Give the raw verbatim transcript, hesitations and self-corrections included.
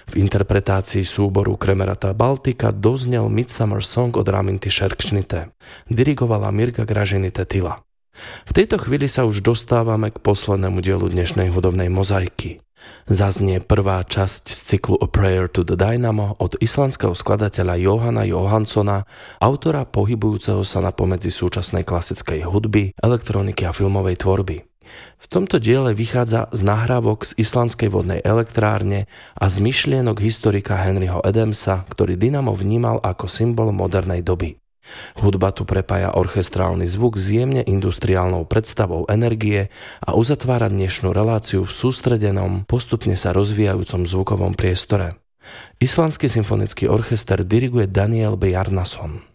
V interpretácii súboru Kremerata Baltika doznel Midsummer Song od Raminty Šerkšnite. Dirigovala Mirga Gražiny-Tetila. V tejto chvíli sa už dostávame k poslednému dielu dnešnej hudobnej mozaiky. Zaznie prvá časť z cyklu A Prayer to the Dynamo od islandského skladateľa Jóhanna Jóhannsona, autora pohybujúceho sa na pomedzi súčasnej klasickej hudby, elektroniky a filmovej tvorby. V tomto diele vychádza z nahrávok z islandskej vodnej elektrárne a z myšlienok historika Henryho Adamsa, ktorý dynamo vnímal ako symbol modernej doby. Hudba tu prepája orchestrálny zvuk s jemne industriálnou predstavou energie a uzatvára dnešnú reláciu v sústredenom, postupne sa rozvíjajúcom zvukovom priestore. Islandský symfonický orchester diriguje Daniel Bjarnason.